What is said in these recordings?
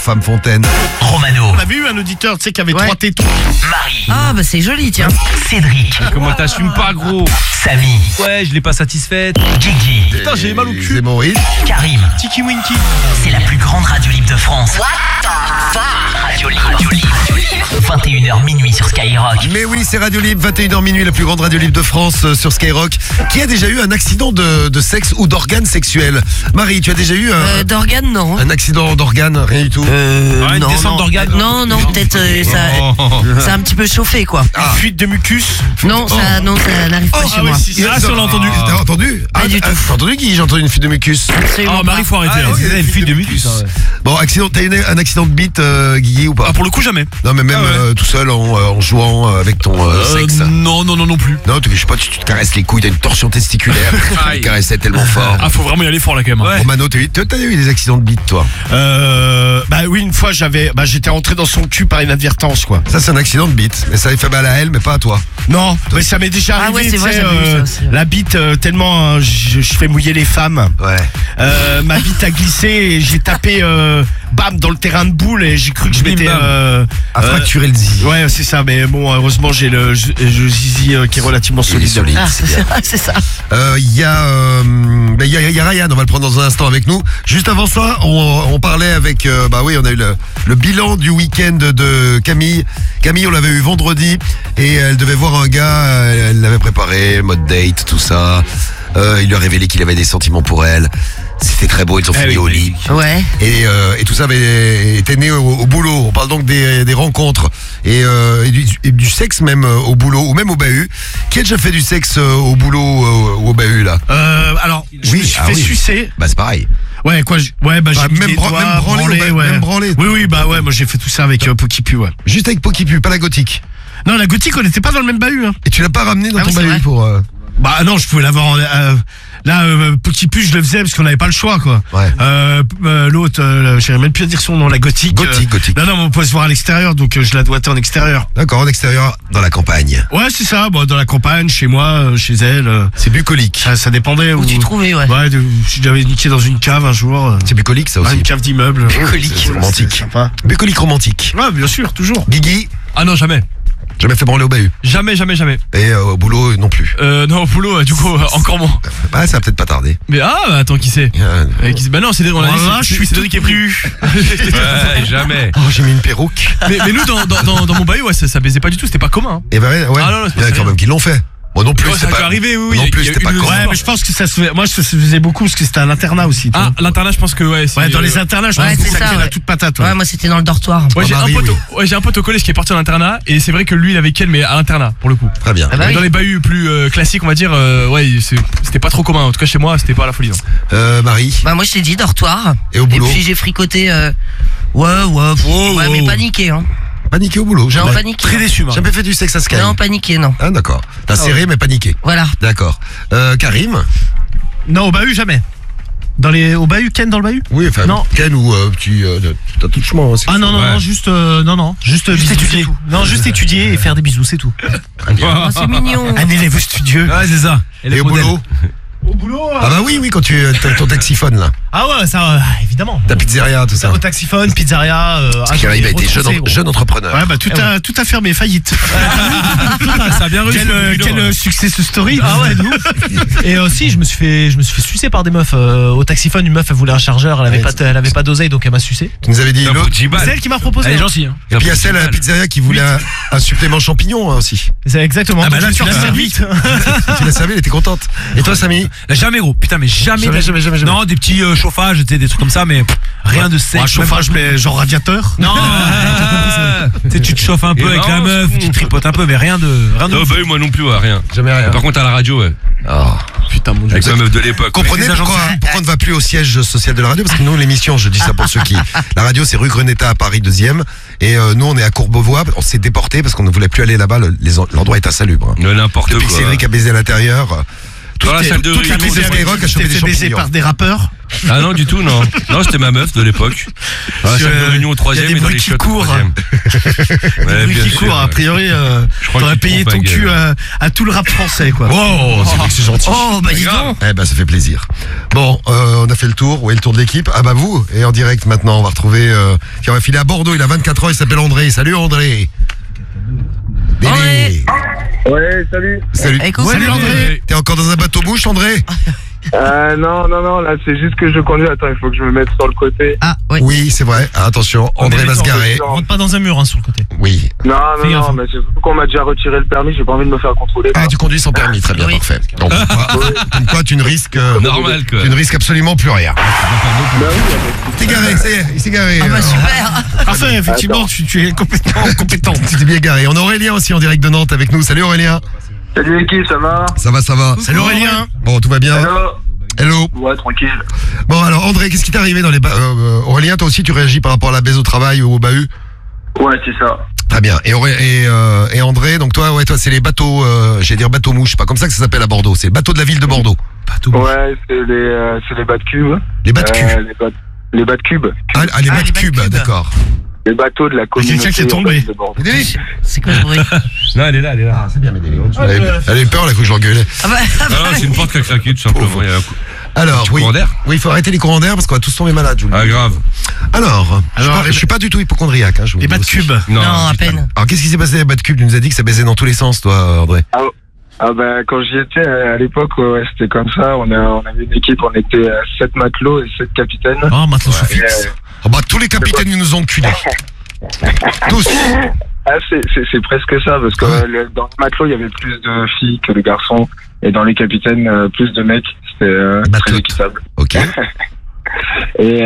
Femme Fontaine. Romano. On avait eu un auditeur, tu sais, qui avait 3 tétons. Marie. Ah bah c'est joli tiens. Cédric. Comment t'assumes pas, gros? Samy. Ouais, je l'ai pas satisfaite. Guigui. Putain, j'ai mal au cul. Zémoïde. Karim. Tiki Winky. C'est la plus grande radio libre de France. Radio libre. 21h minuit sur Skyrock. Mais oui, c'est Radio Libre, 21h minuit, la plus grande radio libre de France sur Skyrock. Qui a déjà eu un accident de sexe ou d'organe sexuel? Marie, tu as déjà eu D'organes non. un accident d'organe? Rien du tout. Ouais, une descente d'organes. Non, peut-être ça a un petit peu chauffé quoi. Ah. Fuite de mucus. Non, ça n'arrive pas chez moi. si, Ah, si, on l'a entendu. T'as entendu? Pas du tout. T'as entendu qui? J'ai entendu une fuite de mucus. Absolument Oh, Marie, pas. faut arrêter. Ah, là. oui, C'est une fuite de mucus. Bon, t'as eu un accident de bite, Guigui, ou pas? Ah, pour le coup, jamais. Non, mais même tout seul en jouant avec ton sexe. Non plus. Non, je sais pas, tu te caresses les couilles, t'as une torsion testiculaire. Tu te caressais tellement fort. Ah, faut vraiment y aller fort là quand même. Romano, t'as eu des accidents de bite, toi? Bah oui, une fois j'étais rentré dans son cul par inadvertance quoi. Ça, c'est un accident de bite. Mais ça avait fait mal à elle, mais pas à toi. Non, mais ça m'est déjà arrivé. Ah ouais, c'est vrai, tu sais, j'avais vu ça aussi. la bite tellement je fais mouiller les femmes. Ouais. Ma bite a glissé et j'ai tapé bam dans le terrain de boule et j'ai cru que je m'étais À fracturer le zizi. ouais, c'est ça, mais bon, heureusement j'ai le zizi qui est relativement Il est solide. solide. Ah, c'est ça. Il y a Ryan, on va le prendre dans un instant avec nous. Juste avant ça, on parlait avec, on a eu le bilan du week-end de Camille. Camille, on l'avait eu vendredi et elle devait voir un gars, elle l'avait préparé, mode date, tout ça. Il lui a révélé qu'il avait des sentiments pour elle. C'était très beau, ils ont fini au lit. Ouais. Et tout ça était né au boulot. On parle donc des rencontres et du sexe même au boulot ou même au bahut. Qui a déjà fait du sexe au boulot ou au bahut là? Alors, je me suis fait sucer. Bah c'est pareil. Ouais, quoi, j'ai Bah, mis même des doigts, branlé, ouais. même branlé. Oui, bah ouais, moi j'ai fait tout ça avec Pokipu, ouais. Juste avec Pokipu, pas la gothique. Non, la gothique, on n'était pas dans le même bahut, hein. Et tu l'as pas ramené dans Ah ton oui, c'est bahut vrai. pour... Bah non, je pouvais l'avoir Pokipu, je le faisais parce qu'on n'avait pas le choix, quoi. Ouais. L'autre, j'avais même plus à dire son nom, la gothique. Gothique. Non, on pouvait se voir à l'extérieur, donc je la doigtais en extérieur. D'accord, en extérieur, dans la campagne. Ouais, c'est ça, bon, dans la campagne, chez moi, chez elle. C'est bucolique. Ça dépendait Où tu trouvais, ouais. Ouais, j'avais niqué dans une cave un jour. C'est bucolique ça aussi. Une cave d'immeuble. C'est romantique. Sympa. Bucolique romantique. Ouais, bien sûr, toujours. Guigui, Ah non, jamais. jamais fait branler au bahut. Jamais. Et au boulot non plus. Non, au boulot, du coup, encore moins. Bah ça va peut-être pas tarder. Mais attends, qui c'est? Bah non, Cédric, on l'a dit. Je suis Cédric est pris. Ouais, jamais. Oh, j'ai mis une perruque. mais nous, dans mon bahut, ouais, ça baisait pas du tout, c'était pas commun. Hein. Et bah ouais, Ah non, c'est il y en a pas quand même qui l'ont fait. Moi non plus, Ouais, c'était ça pas... peut arriver, oui. Non il plus, y a c'était pas une- commun. Ouais, mais je pense que ça se faisait. Moi, ça se faisait beaucoup parce que c'était un internat aussi. tu vois. L'internat, je pense que ouais. Ouais, dans les internats, je pense Ouais, que c'est ça ça, crée la ouais. toute patate. Ouais, moi c'était dans le dortoir. Ouais, j'ai Marie, un pote au collège qui est parti en internat et c'est vrai que lui il avait qu'elle mais à l'internat pour le coup. Très bien. Ah bah Mais oui. dans les bahuts plus classiques on va dire c'était pas trop commun en tout cas chez moi c'était pas la folie. Non. Marie, Bah moi je t'ai dit dortoir. et au boulot? Et puis j'ai fricoté ouais, mais paniqué hein. Paniqué au boulot. Non, Jamais. paniqué. Très déçu. Marie. Jamais fait du sexe à Sky. Non, paniqué non. Ah d'accord. T'as serré mais paniqué. Voilà. D'accord. Karim? Non, au bahut, jamais. Au bahut, Ken dans le bahut? Oui, enfin, Non. Ken ou petit attouchement. Ah non, juste bisous, étudier. c'est tout. Non, juste étudier et faire des bisous, c'est tout. Oh, c'est mignon. Un élève studieux. Ouais c'est ça. Et au boulot? Au boulot Ah bah oui, quand tu as ton taxiphone là. Ah ouais, ça, évidemment. Ta pizzeria, tout ça. Au taxiphone, pizzeria. Parce qu'il arrive à être jeune entrepreneur. Ouais, bah tout a fermé, faillite. Ça a bien réussi. Quel success story. Ah ouais, de ouf. Et aussi, je me suis fait sucer par des meufs. Au taxiphone, une meuf, elle voulait un chargeur, elle avait pas d'oseille, donc elle m'a sucé. Tu nous avais dit l'autre. C'est elle qui m'a proposé. Elle est gentille. Hein. Et puis il y a celle à la pizzeria qui voulait un supplément champignon aussi. C'est exactement. Ah bah Donc, là, je tu me suis l'as servi. Tu l'as servi, elle était contente. Et toi, Samy? Jamais gros. Putain mais jamais. Jamais. Non des petits chauffages tu sais, des trucs comme ça mais rien de sexe. Un chauffage, mais genre radiateur. Non. Tu sais, tu te chauffes un peu Et avec la non, meuf, c'est tu bon. tripotes un peu mais rien de. Non, bah oui, moi non plus, ouais, rien. Jamais rien. Par contre, à la radio, ouais. Putain, mon dieu. Avec ma meuf de l'époque. Comprenez Les pourquoi on ne va plus au siège social de la radio? Parce que nous, l'émission, je dis ça pour ceux qui... La radio, c'est rue Greneta à Paris 2e. Et nous, on est à Courbevoie. On s'est déporté parce qu'on ne voulait plus aller là-bas. L'endroit est insalubre. Ne n'importe Depuis que quoi. Cédric a baisé à l'intérieur, Dans la salle de toute la réunion, maison Skyrock a chopé des T'es baisé champignons. par des rappeurs. Ah non, du tout, non. Non, c'était ma meuf de l'époque. Dans la salle de réunion au Il y a troisième des et dans bruits les qui shots au courent. troisième. Des Ouais, bruits bien qui sûr, courent. A priori, crois t'aurais qu'ils payé font ton pas cul gueule. à tout le rap français, quoi. Oh, c'est vrai que c'est gentil. Oh, bah dis donc. Eh ben, ça fait plaisir. Bon, on a fait le tour. Où est le tour de l'équipe? Ah bah vous. Et en direct maintenant, on va retrouver... Tiens, on va filer à Bordeaux. Il a 24 ans, il s'appelle André. Salut André. André. Ouais, salut. Salut. Écoute, Salut André. T'es encore dans un bateau mouche, André? Non, là c'est juste que je conduis. Attends, il faut que je me mette sur le côté. Ah, oui. Oui, c'est vrai. Ah, attention, André va se garer. Rentre pas dans un mur, hein, sur le côté. Oui. Non, Fais gaffe. mais c'est surtout qu'on m'a déjà retiré le permis, j'ai pas envie de me faire contrôler. Ah, tu conduis sans permis, très bien, Oui. parfait. Donc, comme quoi, tu ne risques... Normal, quoi. Tu ne risques absolument plus rien. Il s'est garé, ça y est, il s'est garé. Ah bah super. Parfait, effectivement, tu es compétent. Tu t'es bien garé. On a Aurélien aussi en direct de Nantes avec nous. Salut Aurélien. Salut l'équipe, ça va? Ça va, ça va. Salut Aurélien. Bon, tout va bien. Hello. Hello. Ouais, tranquille. Bon, alors André, qu'est-ce qui t'est arrivé dans les... Aurélien, toi aussi, tu réagis par rapport à la baisse au travail ou au bahut? Ouais, c'est ça. Très bien. Et André, donc toi, c'est les bateaux, j'allais dire bateaux mouches, pas comme ça que ça s'appelle à Bordeaux. C'est le bateau de la ville de Bordeaux. Ouais, c'est les bas de cube. Les bas de cul. Les bas de cube. Ah, les Ah, bas de les bas de cube, cube. d'accord. Les bateaux de la Il y a communauté. quelqu'un qui est tombé. en fait, de Bordeaux. C'est quoi ce bruit? Non, elle est là, elle est là. Ah, c'est bien, Médélion. Elle a eu peur, là, que je l'engueulais. Ah bah, Non, c'est une porte qui a claqué, tout simplement. Il y a un coup. Alors, oui. Courant d'air. Oui, il faut arrêter les courants d'air parce qu'on va tous tomber malades, je vous le Ah, dis. grave. Alors, Alors, je suis pas du tout hypochondriaque, hein, je vous Les le bas de dis aussi. cube. non, à peine. Alors, qu'est-ce qui s'est passé à bas de cube? Tu nous as dit que ça baisait dans tous les sens, toi, André. Ah bah quand j'y étais à l'époque, ouais, c'était comme ça. On avait une équipe, on était 7 matelots et 7 capitaines. Oh, maintenant je Et, fixe. Oh, bah, tous les capitaines, ils nous ont culés. Tous. c'est presque ça, parce que Ah ouais. dans le matelot, il y avait plus de filles que de garçons, et dans les capitaines, plus de mecs. C'était très Matelote. équitable. Ok. Et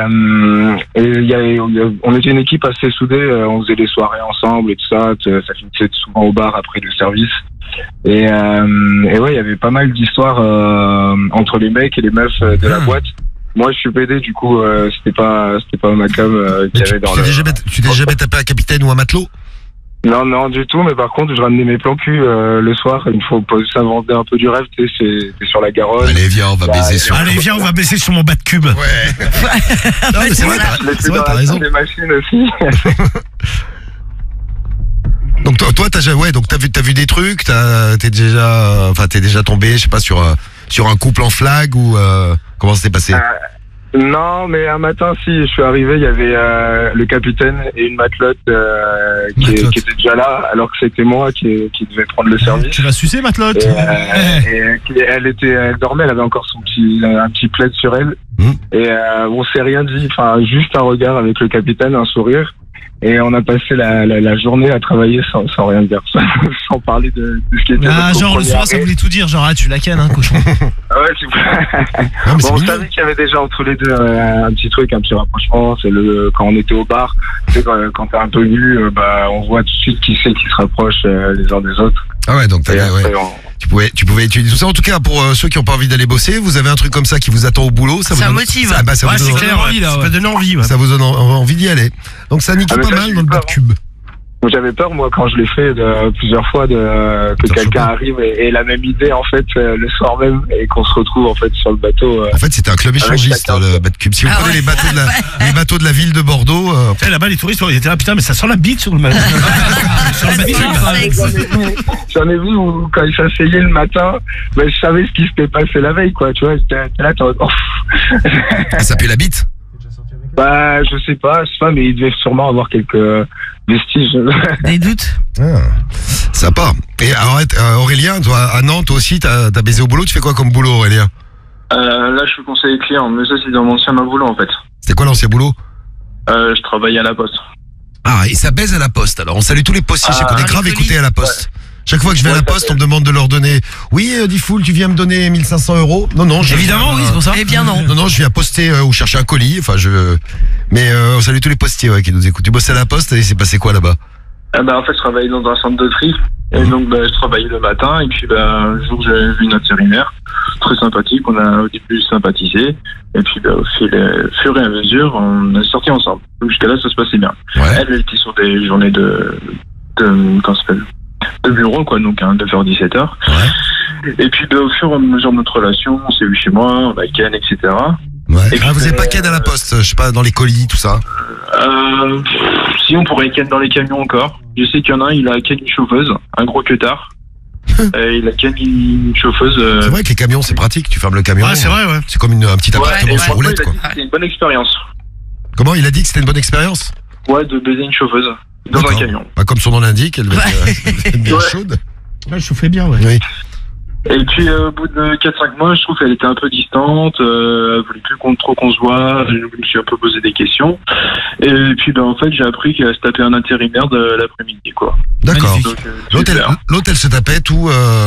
on était une équipe assez soudée, on faisait des soirées ensemble et tout ça, ça finissait souvent au bar après le service. Et ouais, il y avait pas mal d'histoires entre les mecs et les meufs de la boîte. Moi, je suis PD, du coup, c'était pas ma com qu'il y avait dans le... Tu t'es jamais tapé un capitaine ou un matelot? Non, du tout, mais par contre, je ramenais mes plans cul le soir, une fois on s'inventer un peu du rêve, tu sais, c'est sur la Garonne. Allez, viens, on va baiser sur... Allez, viens, on va baisser sur mon bas de cube. Ouais. Non, mais c'est vrai, Laissez c'est vrai, dans t'as la raison. salle des machines aussi. Donc toi, t'as vu des trucs, t'es déjà tombé, je sais pas, sur un couple en flag ou comment ça s'est passé? Non, mais un matin, si, je suis arrivé, il y avait le capitaine et une matelote qui était déjà là, alors que c'était moi qui devais prendre le service. Tu vas sucer, Matelote? Elle dormait, elle avait encore un petit plaid sur elle. Et on s'est rien dit, enfin juste un regard avec le capitaine, un sourire. Et on a passé la journée à travailler sans rien dire, sans parler de ce qui était. Ah, notre genre le premier soir, ça arrêt. voulait tout dire. Genre, ah, tu la cannes, hein, cochon. Ah ouais, c'est mais bon, c'est on mignon. savait qu'il y avait déjà entre les deux un petit truc, un petit rapprochement. C'est quand on était au bar, tu sais, quand t'es un peu nu, on voit tout de suite qui c'est qui se rapproche les uns des autres. Ah ouais, donc Et après, ouais. Tu pouvais étudier tout ça. En tout cas, pour ceux qui n'ont pas envie d'aller bosser, vous avez un truc comme ça qui vous attend au boulot. Ça Ça vous motive. Ça, bah, ça Ouais, vous c'est donne- clair, ça peut donner envie. Ouais. Ça vous donne envie d'y aller. Donc ça nique Ah, mais pas ça, mal j'ai dans le eu bas de peur, cube. Donc, j'avais peur, moi, quand je l'ai fait plusieurs fois, que Putain, quelqu'un chaud. arrive et la même idée, en fait, le soir même, et qu'on se retrouve, en fait, sur le bateau. En fait, c'était un club échangiste, chacun. le bas de cube. Si vous Ah prenez ouais. les bateaux de la ville de Bordeaux, Eh, là-bas, les touristes, ils étaient là, putain, mais ça sent la bite sur le mal. Sur le bas de cube. J'en ai vu où, quand il s'asseyait le matin, je savais ce qui s'était passé la veille, quoi, tu vois. J'étais là, ça pue la bite. je sais pas, mais il devait sûrement avoir quelques vestiges. Des doutes? Ah, sympa. Et alors, Aurélien, toi, à Nantes, toi aussi, t'as baisé au boulot. Tu fais quoi comme boulot, Aurélien? Là, je suis conseiller client, mais ça, c'est dans mon ancien boulot, en fait. C'était quoi l'ancien boulot? Je travaillais à la poste. Ah, et ça baise à la poste. Alors, on salue tous les postiers. Ah, On est grave les écoutés colis. à la poste. Chaque fois que je vais à la Ouais, ça poste, fait. on me demande de leur donner. Oui, Diffoul, tu viens me donner 1500 €. Non, Évidemment, oui, c'est pour ça. Eh bien non. Non, je viens poster ou chercher un colis. Enfin, mais on salue tous les postiers qui nous écoutent. Tu bossais à la poste et c'est passé quoi là-bas? En fait, je travaillais dans un centre de tri. Et donc, je travaillais le matin. Et puis, un jour, j'ai vu une intérimaire. Très sympathique. On a au début sympathisé. Et puis, au fur et à mesure, on est sortis ensemble. Donc, jusqu'à là, ça se passait bien. Ouais. Elle était sur des journées comment ça s'appelle? bureau, quoi, donc 9h-17h. Ouais. Et puis au fur et à mesure de notre relation, on s'est vu chez moi, on a ken, etc. Ouais. Et puis, Vous avez pas ken à la poste, je sais pas, dans les colis, tout ça. Si on pourrait ken dans les camions encore. Je sais qu'il y en a un, il a ken une chauffeuse, un gros cutard. Il a ken une chauffeuse. C'est vrai que les camions, c'est pratique, tu fermes le camion. Ouais, c'est vrai, ouais. C'est comme un petit appartement sur roulette, quoi. C'était une bonne expérience. Comment il a dit que c'était une bonne expérience? Ouais, de baiser une chauffeuse dans un camion. Bah, comme son nom l'indique, elle va être bien chaude. Ouais, je chauffais bien, ouais. Oui. Et puis au bout de 4-5 mois, je trouve qu'elle était un peu distante, elle voulait plus trop qu'on se voit, je me suis un peu posé des questions. Et puis en fait, j'ai appris qu'elle se tapait un intérimaire de l'après-midi, quoi. D'accord. Donc, L'hôtel se tapait tout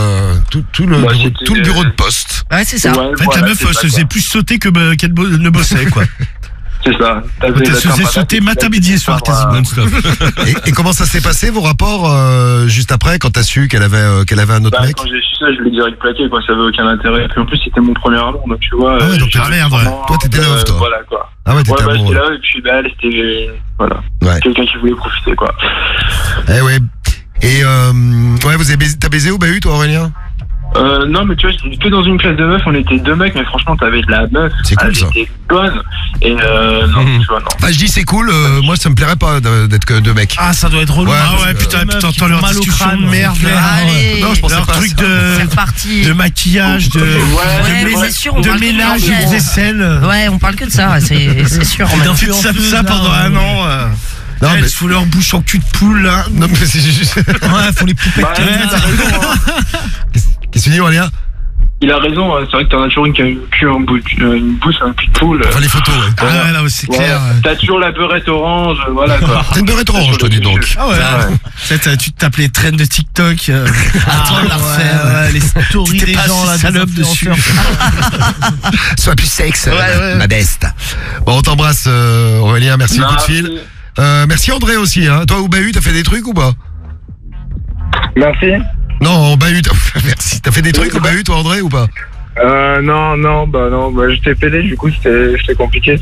le bureau de poste. Ouais, c'est ça. Ouais, En fait, voilà, la meuf c'est ça, se faisait quoi. plus sauter qu'elle ne bossait, quoi. C'est ça. Elle se faisait sauter matin, midi et soir, quasiment. Non-stop. Et comment ça s'est passé, vos rapports, juste après, quand t'as su qu'elle avait un autre mec? Quand j'ai su ça, je l'ai direct plaqué, quoi, ça avait aucun intérêt. Puis en plus, c'était mon premier amour, donc tu vois. Ah ouais, donc Ah merde, toi, t'étais love, toi. Voilà, quoi. Ah ouais, t'étais Ouais, amoureux. j'étais là, et puis elle, c'était. Voilà. Ouais. Quelqu'un qui voulait profiter, quoi. Eh ouais. Et ouais, t'as baisé au bahut, toi, Aurélien? Non, mais tu vois, j'étais que dans une classe de meufs, on était 2 mecs, mais franchement, t'avais de la meuf. C'est cool, elle ça. était bonne. Et non, tu vois, non. Enfin, je dis c'est cool, moi ça me plairait pas d'être que deux mecs. Ah, ça doit être relou. Ouais, Ah ouais, parce putain, que- t'entends leur mal au discussion crâne, de merde, là. Allez. Non, je pensais Leur pas à truc ça. C'est de reparti. maquillage, de Ouais, mais c'est sûr, on de parle que ménage, de de maquillage. vaisselle. Ouais, on parle que de ça, c'est sûr. Ils ont fait ça pendant un an. Non, Elles mais- se foutent leur bouche en cul de poule, là. Non, mais c'est juste. Ouais, faut les poupettes. Bah, t'as raison, hein. Qu'est-ce que tu dis, Aurélien? Il a raison, hein. C'est vrai que t'en as toujours une qui a une bouche, un cul de poule. Enfin, les photos, ouais. Ah ouais, là, c'est Ouais. clair. T'as toujours la beurette orange, voilà, quoi. C'est une beurette orange, je te dis donc. Ah ouais. Tu te tapes les trends de TikTok. Attends de la refaire. Les stories T'es des pas gens là, salope des dessus. Sois plus sexe, ouais. ma beste. Bon, on t'embrasse, Aurélien, merci Non, du coup de fil. Merci André aussi, hein. Toi, au bahut, t'as fait des trucs ou pas? Merci. Non, au bahut, merci. T'as fait des trucs au bahut, toi, André, ou pas? Non, j'étais pédé, du coup, c'était compliqué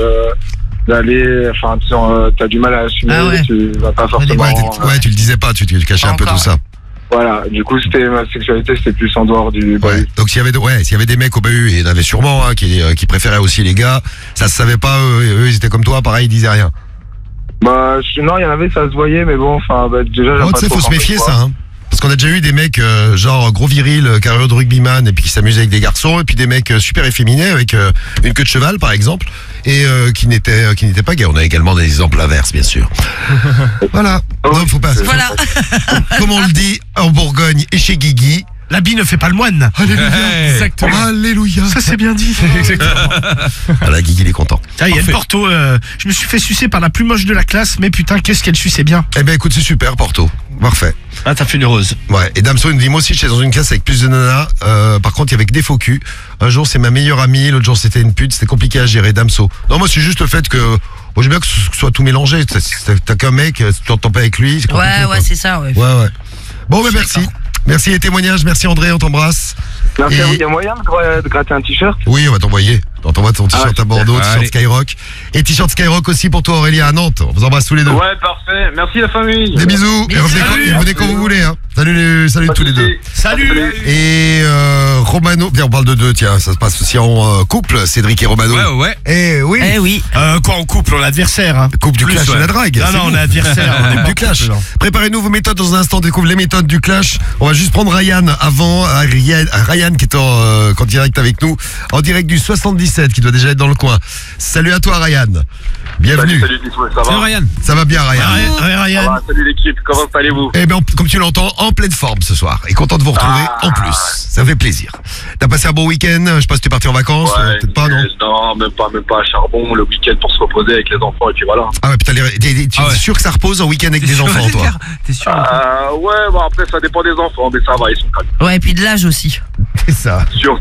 d'aller, enfin, t'as du mal à assumer, Ah ouais. tu vas pas forcément. Ouais, tu le disais pas, tu cachais un peu Encore. tout ça. Voilà, du coup, ma sexualité, c'était plus en dehors du Ouais. bahut. Donc s'il y avait des mecs au bahut, et il y en avait sûrement hein, qui préféraient aussi les gars, ça se savait pas, eux ils étaient comme toi, pareil, ils disaient rien. Non, il y en avait, ça se voyait, mais bon, enfin, déjà, j'aime Oh, pas tu sais, trop faut se quand méfier je ça, vois. hein. Parce qu'on a déjà eu des mecs genre gros viril, carrière de rugbyman, et puis qui s'amusaient avec des garçons, et puis des mecs super efféminés avec une queue de cheval par exemple, et qui n'étaient pas gays. On a également des exemples inverses, bien sûr. Voilà. Non, faut pas. Voilà. Comme on le dit en Bourgogne et chez Guigui. L'habit ne fait pas le moine. Alléluia. Exactement. Alléluia. Ça, c'est bien dit. Voilà, Guigui il est content. Ah, il y a une Porto. Je me suis fait sucer par la plus moche de la classe, mais putain, qu'est-ce qu'elle suçait bien. Eh ben écoute, c'est super, Porto. Parfait. Ah, t'as fait une heureuse. Ouais, et Damso il nous dit, moi aussi j'étais dans une classe avec plus de nanas, par contre il y avait que des faux culs. Un jour c'est ma meilleure amie, l'autre jour c'était une pute, c'était compliqué à gérer, Damso. Non, moi c'est juste le fait que, moi j'aime bien que ce soit tout mélangé, t'as qu'un mec, tu t'entends pas avec lui, c'est compliqué. Ouais, c'est ça, ouais. Ouais. Bon, ben merci. Merci les témoignages, merci André, on t'embrasse. Merci Et- à vous, il y a moyen de gratter un t-shirt? Oui, on va t'envoyer. On t'envoie ton t-shirt à Bordeaux, super. t-shirt Allez. Skyrock. Et t-shirt Skyrock aussi pour toi Aurélien à Nantes. On vous embrasse tous les deux. Ouais, parfait. Merci la famille. Des bisous. Et revenez quand vous voulez. Hein. Salut tous les deux. Salut. Et Romano, tiens, on parle de deux, tiens, ça se passe aussi en couple, Cédric et Romano. Ouais. Eh oui, Eh oui. Quoi, en couple, on est adversaire. Hein. couple du Plus, clash ouais. et la drague. Non, c'est non, on bon. est adversaire. On est Du clash. couple, non. Préparez-nous vos méthodes dans un instant, on découvre les méthodes du clash. On va juste prendre Ryan avant, Ryan qui est en direct avec nous, en direct du 77, qui doit déjà être dans le coin. Salut à toi Ryan. Bienvenue. Salut, ça va? Ryan. Ça va bien Ryan. Ryan. Ça va, salut l'équipe, comment allez-vous? Eh bien, comme tu l'entends, en pleine forme ce soir. Et content de vous retrouver en plus. Ça fait plaisir. T'as passé un bon week-end? Je sais pas si t'es parti en vacances. Peut-être pas, non? Non, même pas à charbon, le week-end pour se reposer avec les enfants, et puis voilà. Ah ouais, putain, tu es sûr que ça repose en week-end avec des enfants, toi? T'es sûr? Ouais, bon après ça dépend des enfants, mais ça va, ils sont calmes. Ouais, et puis de l'âge aussi. C'est ça. Sûr.